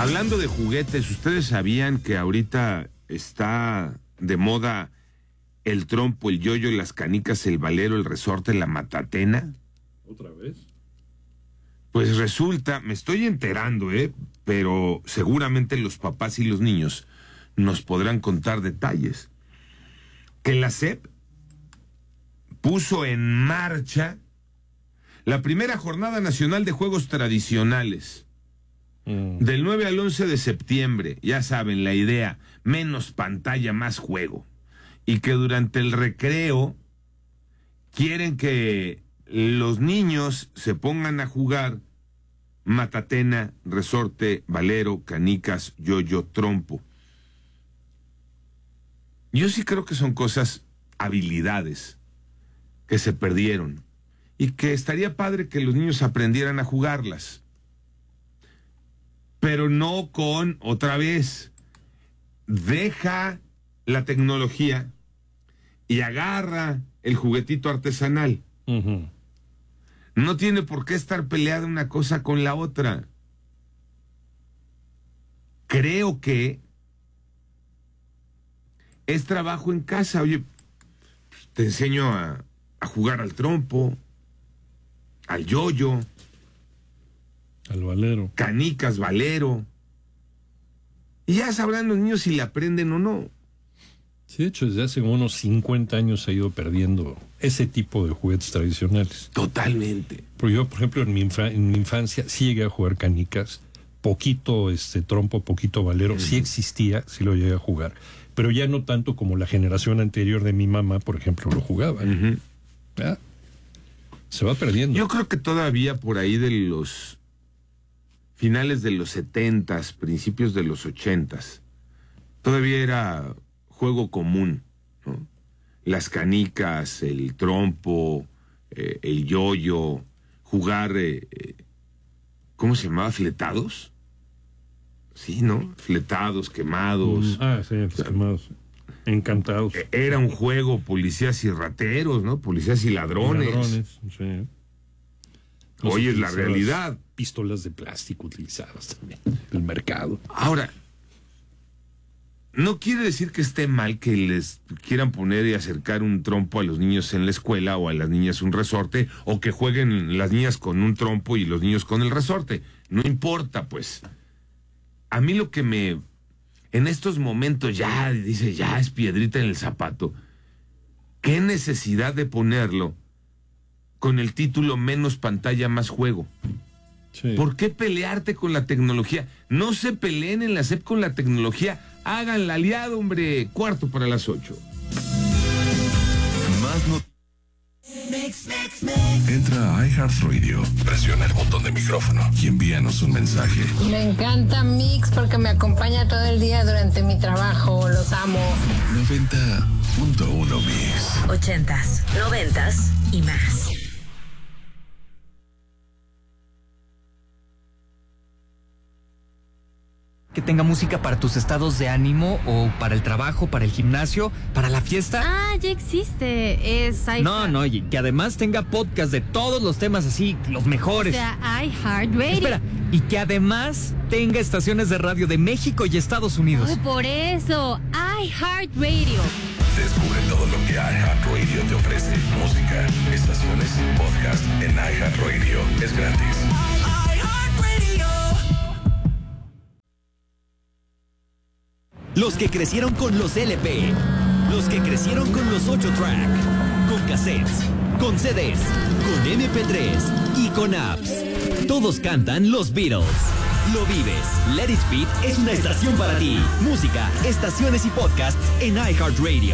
Hablando de juguetes, ¿ustedes sabían que ahorita está de moda el trompo, el yoyo, las canicas, el valero, el resorte, la matatena? ¿Otra vez? Pues resulta, me estoy enterando, pero seguramente los papás y los niños nos podrán contar detalles. Que la SEP puso en marcha la primera Jornada Nacional de Juegos Tradicionales. Del 9 al 11 de septiembre, ya saben, la idea, menos pantalla, más juego. Y que durante el recreo quieren que los niños se pongan a jugar matatena, resorte, valero, canicas, yoyo, trompo. Yo sí creo que son cosas, habilidades, que se perdieron. Y que estaría padre que los niños aprendieran a jugarlas. Pero no con, otra vez, deja la tecnología y agarra el juguetito artesanal. Uh-huh. No tiene por qué estar peleada una cosa con la otra. Creo que es trabajo en casa. Oye, te enseño a jugar al trompo, al yoyo, al valero, canicas, valero, y ya sabrán los niños si le aprenden o no. Sí, de hecho, desde hace unos 50 años se ha ido perdiendo ese tipo de juguetes tradicionales. Totalmente. Porque yo, por ejemplo, en mi infancia sí llegué a jugar canicas, poquito trompo, poquito valero, sí existía, sí lo llegué a jugar, pero ya no tanto como la generación anterior de mi mamá, por ejemplo, lo jugaba. ¿Ya? Se va perdiendo. Yo creo que todavía por ahí de los finales de los 70s, principios de los 80s, todavía era juego común, ¿no? Las canicas, el trompo, el yoyo, jugar, ¿cómo se llamaba? ¿Fletados? Sí, ¿no? Fletados, quemados. Sí, quemados. Encantados. Era un juego, policías y rateros, ¿no? Policías y ladrones. Ladrones, sí. Hoy es la realidad. Pistolas de plástico utilizadas también en el mercado. Ahora, no quiere decir que esté mal que les quieran poner y acercar un trompo a los niños en la escuela o a las niñas un resorte, o que jueguen las niñas con un trompo y los niños con el resorte. No importa, pues. A mí lo que en estos momentos ya es piedrita en el zapato. ¿Qué necesidad de ponerlo con el título menos pantalla, más juego? Sí. ¿Por qué pelearte con la tecnología? No se peleen en la SEP con la tecnología. Hagan la aliado, hombre. 7:45. Más no. Entra a iHeartRadio, presiona el botón de micrófono y envíanos un mensaje. Me encanta Mix porque me acompaña todo el día durante mi trabajo. Los amo. 90.1 Mix. 80s, 90s y más. Que tenga música para tus estados de ánimo o para el trabajo, para el gimnasio, para la fiesta. Ah, ya existe. Es iHeart. No, y que además tenga podcast de todos los temas así, los mejores. O sea, iHeartRadio. Espera, y que además tenga estaciones de radio de México y Estados Unidos. Ay, por eso, iHeartRadio. Descubre todo lo que iHeartRadio te ofrece. Música, estaciones, podcast en iHeartRadio. Es gratis. Los que crecieron con los LP, los que crecieron con los 8-track, con cassettes, con CDs, con MP3 y con apps. Todos cantan los Beatles. Lo vives. Let It Beat es una estación para ti. Música, estaciones y podcasts en iHeartRadio.